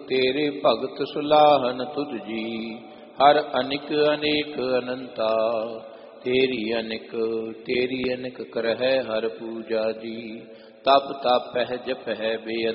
तेरे भगत सुलाहन तुझ जी। हर अनिक अनेक अनंता तेरी अनिक करह हर पूजा जी। तप तप है जप है बेअंत